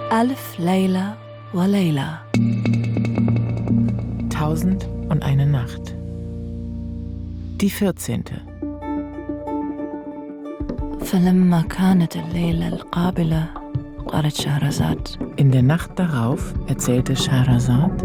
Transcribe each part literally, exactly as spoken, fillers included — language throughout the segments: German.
Alf Layla wa Layla. Tausend und eine Nacht. Die vierzehnte. فلما كانت الليلة القابلة قالت شهرزاد. In der Nacht darauf erzählte Scheherazad: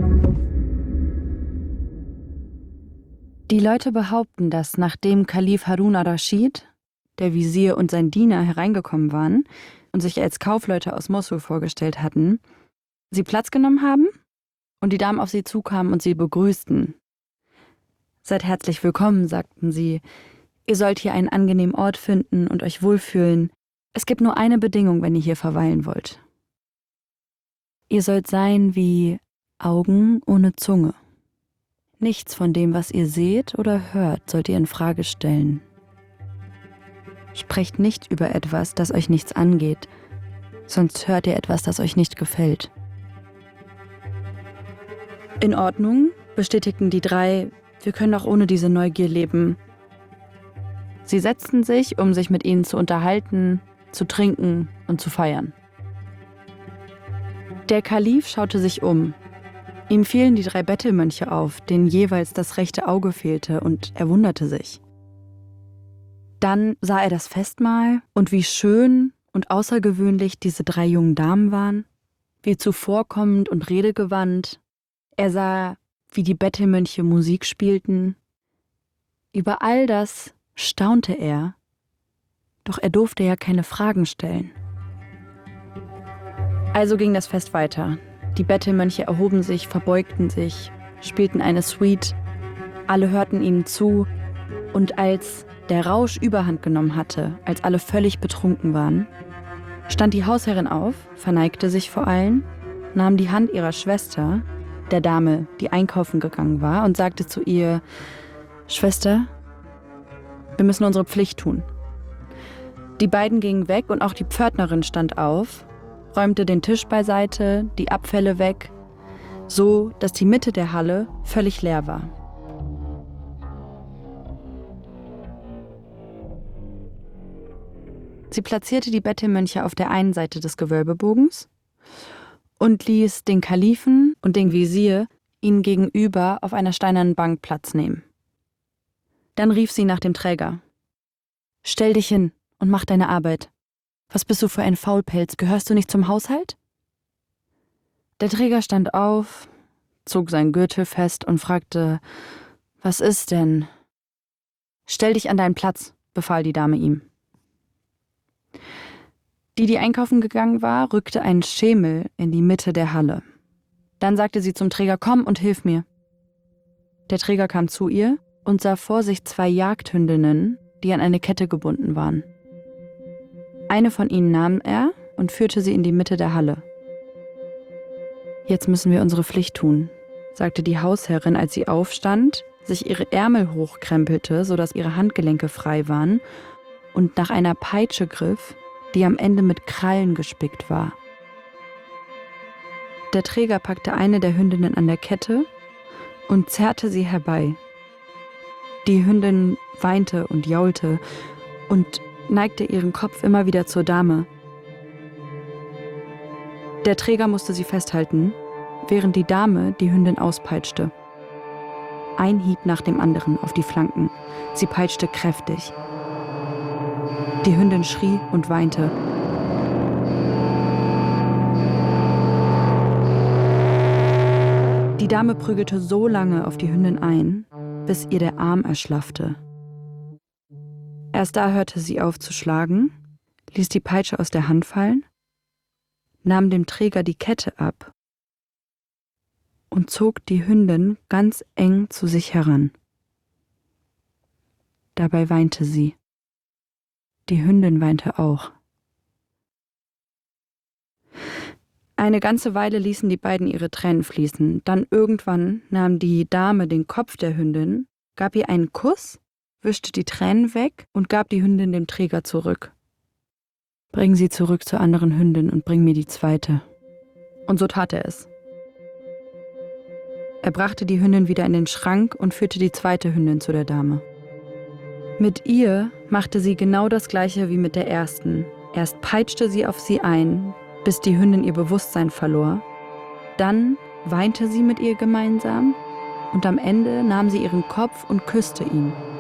Die Leute behaupten, dass nachdem Kalif Harun ar-Raschid, der Visier und sein Diener hereingekommen waren und sich als Kaufleute aus Mosul vorgestellt hatten, sie Platz genommen haben und die Damen auf sie zukamen und sie begrüßten. Seid herzlich willkommen, sagten sie. Ihr sollt hier einen angenehmen Ort finden und euch wohlfühlen. Es gibt nur eine Bedingung, wenn ihr hier verweilen wollt. Ihr sollt sein wie Augen ohne Zunge. Nichts von dem, was ihr seht oder hört, sollt ihr in Frage stellen. Sprecht nicht über etwas, das euch nichts angeht, sonst hört ihr etwas, das euch nicht gefällt. In Ordnung, bestätigten die drei, wir können auch ohne diese Neugier leben. Sie setzten sich, um sich mit ihnen zu unterhalten, zu trinken und zu feiern. Der Kalif schaute sich um. Ihm fielen die drei Bettelmönche auf, denen jeweils das rechte Auge fehlte, und er wunderte sich. Dann sah er das Festmahl und wie schön und außergewöhnlich diese drei jungen Damen waren, wie zuvorkommend und redegewandt. Er sah, wie die Bettelmönche Musik spielten. Über all das staunte er, doch er durfte ja keine Fragen stellen. Also ging das Fest weiter. Die Bettelmönche erhoben sich, verbeugten sich, spielten eine Suite. Alle hörten ihnen zu, und als der Rausch Überhand genommen hatte, als alle völlig betrunken waren, stand die Hausherrin auf, verneigte sich vor allen, nahm die Hand ihrer Schwester, der Dame, die einkaufen gegangen war, und sagte zu ihr: Schwester, wir müssen unsere Pflicht tun. Die beiden gingen weg und auch die Pförtnerin stand auf, räumte den Tisch beiseite, die Abfälle weg, so dass die Mitte der Halle völlig leer war. Sie platzierte die Bettelmönche auf der einen Seite des Gewölbebogens und ließ den Kalifen und den Visier ihnen gegenüber auf einer steinernen Bank Platz nehmen. Dann rief sie nach dem Träger. »Stell dich hin und mach deine Arbeit. Was bist du für ein Faulpelz? Gehörst du nicht zum Haushalt?« Der Träger stand auf, zog seinen Gürtel fest und fragte: »Was ist denn?« »Stell dich an deinen Platz«, befahl die Dame ihm. Die, die einkaufen gegangen war, rückte einen Schemel in die Mitte der Halle. Dann sagte sie zum Träger: »Komm und hilf mir.« Der Träger kam zu ihr und sah vor sich zwei Jagdhündinnen, die an eine Kette gebunden waren. Eine von ihnen nahm er und führte sie in die Mitte der Halle. »Jetzt müssen wir unsere Pflicht tun«, sagte die Hausherrin, als sie aufstand, sich ihre Ärmel hochkrempelte, sodass ihre Handgelenke frei waren, und nach einer Peitsche griff, die am Ende mit Krallen gespickt war. Der Träger packte eine der Hündinnen an der Kette und zerrte sie herbei. Die Hündin weinte und jaulte und neigte ihren Kopf immer wieder zur Dame. Der Träger musste sie festhalten, während die Dame die Hündin auspeitschte. Ein Hieb nach dem anderen auf die Flanken. Sie peitschte kräftig. Die Hündin schrie und weinte. Die Dame prügelte so lange auf die Hündin ein, bis ihr der Arm erschlaffte. Erst da hörte sie auf zu schlagen, ließ die Peitsche aus der Hand fallen, nahm dem Träger die Kette ab und zog die Hündin ganz eng zu sich heran. Dabei weinte sie. Die Hündin weinte auch. Eine ganze Weile ließen die beiden ihre Tränen fließen. Dann irgendwann nahm die Dame den Kopf der Hündin, gab ihr einen Kuss, wischte die Tränen weg und gab die Hündin dem Träger zurück. »Bring sie zurück zur anderen Hündin und bring mir die zweite.« Und so tat er es. Er brachte die Hündin wieder in den Schrank und führte die zweite Hündin zu der Dame. Mit ihr machte sie genau das Gleiche wie mit der ersten. Erst peitschte sie auf sie ein, bis die Hündin ihr Bewusstsein verlor. Dann weinte sie mit ihr gemeinsam und am Ende nahm sie ihren Kopf und küsste ihn.